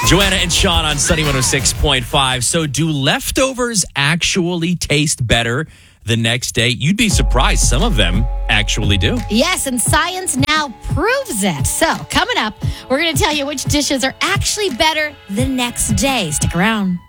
Joanna and Sean on Sunny 106.5. So do leftovers actually taste better the next day? You'd be surprised. Some of them actually do. Yes, and science now proves it. So coming up, we're going to tell you which dishes are actually better the next day. Stick around.